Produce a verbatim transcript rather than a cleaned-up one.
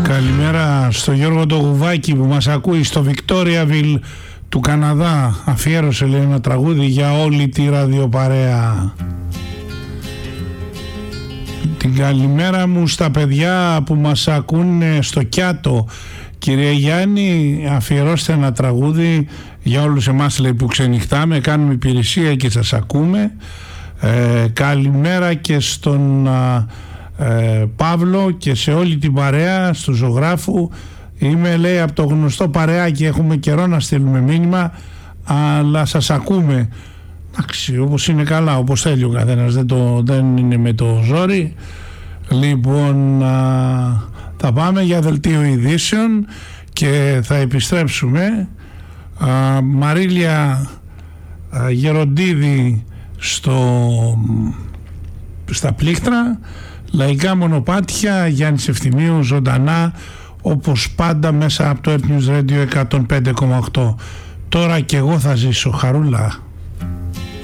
Καλημέρα στο Γιώργο το Γουβάκη που μας ακούει στο Βικτόριαβιλ του Καναδά. Αφιέρωσε, λέει, ένα τραγούδι για όλη τη ραδιοπαρέα. Την καλημέρα μου στα παιδιά που μας ακούνε στο Κιάτο. Κύριε Γιάννη, αφιερώστε ένα τραγούδι για όλους εμάς, λέει, που ξενυχτάμε, κάνουμε υπηρεσία και σας ακούμε. Ε, καλημέρα και στον ε, Παύλο και σε όλη την παρέα, στο ζωγράφου. Είμαι, λέει, από το γνωστό παρεάκι, έχουμε καιρό να στείλουμε μήνυμα, αλλά σας ακούμε. Εντάξει, όπως είναι καλά, όπως θέλει ο καθένας, δεν, το, δεν είναι με το ζόρι. Λοιπόν, α, θα πάμε για δελτίο ειδήσεων και θα επιστρέψουμε. Α, Μαρίλια α, Γεροντίδη στο, στα πλήκτρα, λαϊκά μονοπάτια, Γιάννης Ευθυμίου ζωντανά όπως πάντα μέσα από το Earth News Radio εκατόν πέντε κόμμα οκτώ. Τώρα κι εγώ θα ζήσω, χαρούλα.